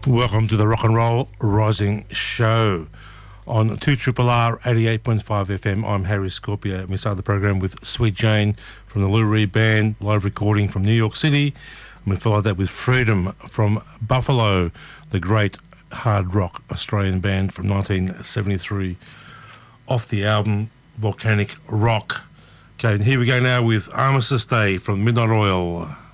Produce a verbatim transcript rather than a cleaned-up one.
Welcome to the Rock and Roll Rising Show on two R R R eighty-eight point five F M. I'm Harry Scorpio, and we start the program with Sweet Jane from the Lou Reed Band, live recording from New York City. And we followed that with Freedom from Buffalo, the great hard rock Australian band from nineteen seventy-three, off the album Volcanic Rock. Okay, and here we go now with Armistice Day from Midnight Oil.